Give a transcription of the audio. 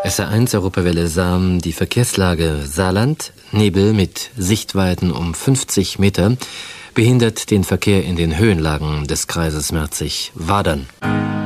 SR1 Europawelle Saarm, die Verkehrslage Saarland. Nebel mit Sichtweiten um 50 Meter behindert den Verkehr in den Höhenlagen des Kreises Merzig-Wadern.